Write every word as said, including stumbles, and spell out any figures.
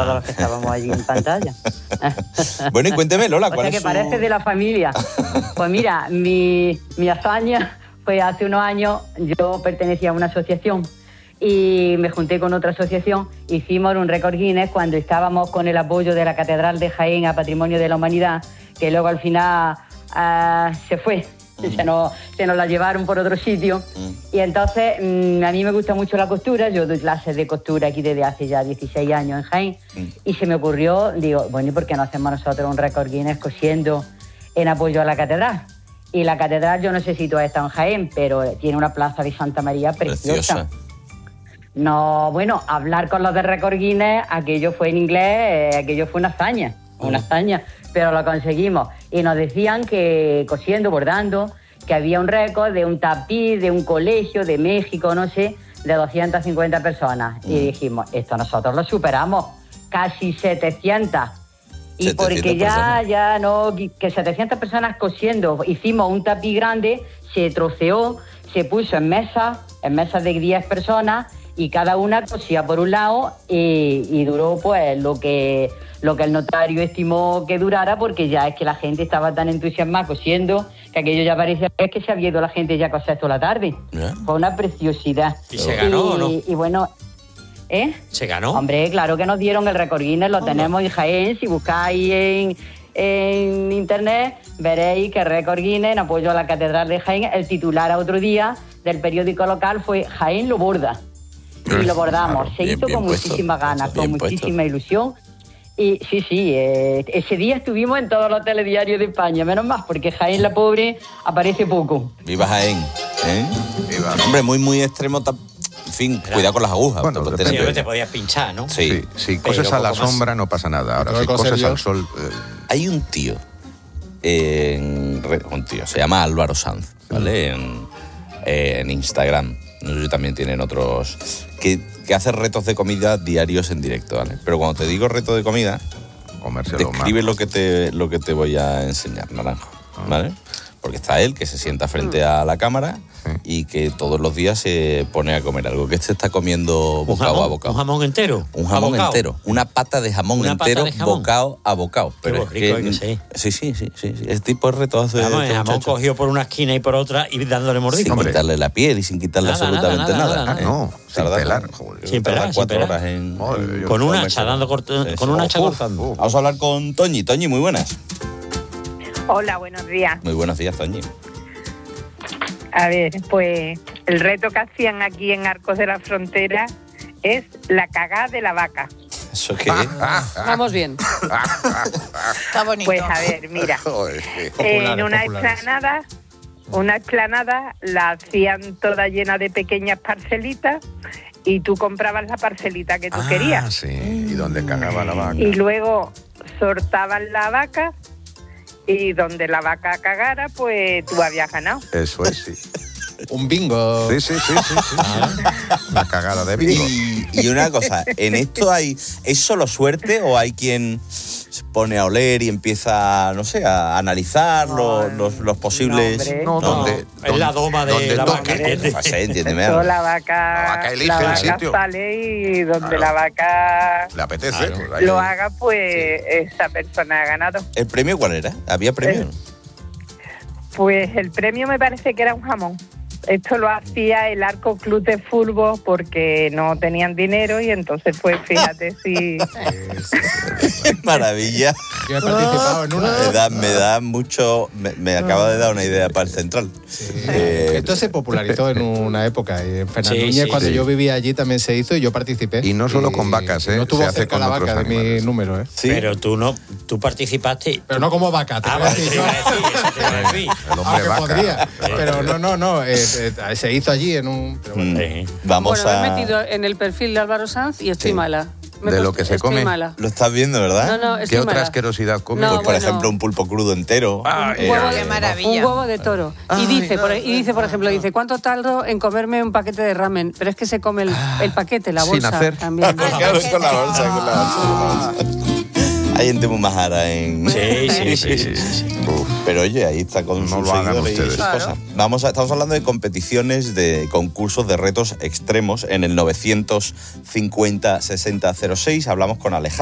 todos los que estábamos allí en pantalla. Bueno, y cuénteme, Lola, ¿cuál o sea, es que su...? parece de la familia. Pues mira, mi, mi hazaña fue hace unos años, yo pertenecía a una asociación y me junté con otra asociación, hicimos un récord Guinness cuando estábamos con el apoyo de la Catedral de Jaén a Patrimonio de la Humanidad, que luego al final uh, se fue. Mm. Se, nos, se nos la llevaron por otro sitio. Mm. Y entonces mmm, a mí me gusta mucho la costura. Yo doy clases de costura aquí desde hace ya dieciséis años en Jaén. Mm. Y se me ocurrió, digo, bueno, ¿y por qué no hacemos nosotros un récord Guinness cosiendo en apoyo a la catedral? Y la catedral, yo no sé si tú has estado en Jaén, pero tiene una plaza de Santa María preciosa. Preciosa. No, bueno, hablar con los de récord Guinness, aquello fue en inglés, eh, aquello fue una hazaña, mm. una hazaña, pero lo conseguimos. Y nos decían que cosiendo, bordando, que había un récord de un tapiz, de un colegio, de México, no sé, de doscientas cincuenta personas. Mm. Y dijimos, esto nosotros lo superamos, casi setecientas. Y porque ya, personas. ya no, que setecientas personas cosiendo, hicimos un tapiz grande, se troceó, se puso en mesas, en mesas de diez personas, y cada una cosía por un lado y, y duró pues lo que lo que el notario estimó que durara, porque ya es que la gente estaba tan entusiasmada cosiendo que aquello ya parecía es que se había ido la gente ya a coser toda la tarde. ¿Eh? Fue una preciosidad. ¿Y se ganó o no? Y bueno, ¿eh? ¿Se ganó? Hombre, claro que nos dieron el récord Guinness, lo oh, tenemos en Jaén, si buscáis en, en internet veréis que récord Guinness en apoyo a la Catedral de Jaén, el titular a otro día del periódico local fue Jaén lo borda. Y lo bordamos, claro, se bien, hizo bien con puesto, muchísimas ganas, con muchísima puesto. ilusión. Y sí, sí, eh, ese día estuvimos en todos los telediarios de España, menos más, porque Jaén la pobre aparece poco. Viva Jaén, ¿eh? Viva. Hombre, muy, muy extremo, en fin, claro. Cuidado con las agujas. Bueno, te, te, te podías pinchar, ¿no? Sí, sí, si cosas a la más. sombra no pasa nada. Ahora, si cosas al sol... Eh... Hay un tío, en, un tío, se llama Álvaro Sanz, ¿vale? En, en Instagram. No sé si también tienen otros... Que, que hace retos de comida diarios en directo, ¿vale? Pero cuando te digo reto de comida, describe lo que, te, lo que te voy a enseñar, Naranjo, ¿vale? Porque está él, que se sienta frente a la cámara y que todos los días se pone a comer algo. Que este está comiendo bocado jamón, a bocado. ¿Un jamón entero? Un jamón entero. Una pata de jamón una entero, de jamón. bocado a bocado. Pero Qué rico es que, sí, sí, sí, sí, sí. Ese tipo de retos hace... Vamos, este el jamón muchacho. cogido por una esquina y por otra y dándole mordisco. Sin hombre. quitarle la piel y sin quitarle nada, absolutamente nada. nada, nada. nada, Ah, no, sin pelar. Joder, sin pelar, cuatro sin pelar. horas en... Joder, con un hacha, dando corto, con un hacha Uf, cortando. Uf. Vamos a hablar con Toñi. Toñi, muy buenas. Hola, buenos días. Muy buenos días, Toñi. A ver, pues el reto que hacían aquí en Arcos de la Frontera es la cagada de la vaca. ¿Eso qué? Vamos bien. Está bonito. Pues a ver, mira, en una explanada, una explanada la hacían toda llena de pequeñas parcelitas y tú comprabas la parcelita que tú ah, querías. Sí, y donde cagaba la vaca. Y luego sortaban la vaca. Y donde la vaca cagara, pues tú habías ganado. Eso es, sí. Un bingo. Sí, sí, sí, sí, sí. Una cagada de bingo. Y, y una cosa, ¿en esto hay es solo suerte o hay quien se pone a oler y empieza, no sé, a analizar no, los, los, los posibles... No, no, ¿dónde? Es la doma de la vaca. No sé, entiéndeme. Eso, la vaca, la vaca elige la el vaca sitio. sale y donde claro. la vaca le apetece. claro. Pues lo haga, pues sí. Esa persona ha ganado. ¿El premio cuál era? ¿Había premio? Eh, pues el premio me parece que era un jamón. Esto lo hacía el Arco Club de Fútbol porque no tenían dinero y entonces, pues, fíjate si... Maravilla. Yo he participado en una. Me da, me da mucho... Me, me acaba de dar una idea para el Central. Sí. Eh, Esto se popularizó en una época. Y en Fernandúñez, sí, sí, cuando sí. yo vivía allí, también se hizo y yo participé. Y no solo y con vacas, ¿eh? No tuvo se hace cerca con la otros vaca animales. de mi número, ¿eh? ¿Sí? Pero tú no... Tú participaste... Pero no como vaca. Te ah, vale, te iba a decir, eso te iba a decir. El hombre vaca. Podría, pero no, no, no. Eh, eh, se hizo allí en un... Pero bueno. Mm. Vamos bueno, a... me he metido en el perfil de Álvaro Sanz y estoy sí. mala. Me de he lo puesto, que se estoy come. Mala. Lo estás viendo, ¿verdad? No, no, ¿Qué estoy otra mala. asquerosidad come? No, pues, por bueno. ejemplo, un pulpo crudo entero. Ah, un huevo, eh, qué maravilla. Un huevo de toro. Ay, y dice, no, por, y dice, por ejemplo, dice, ¿cuánto tardo en comerme un paquete de ramen? Pero es que se come el, el paquete, la bolsa. Sin hacer. También. Claro, con la bolsa, con la bolsa. Hay gente muy majara en... Sí, sí, sí, sí, sí, sí. Uf, pero oye, ahí está con no sus lo hagan seguidores y ustedes. sus Claro. cosas. Vamos a, estamos hablando de competiciones, de concursos, de retos extremos en el novecientos cincuenta sesenta cero seis. Hablamos con Alejandro.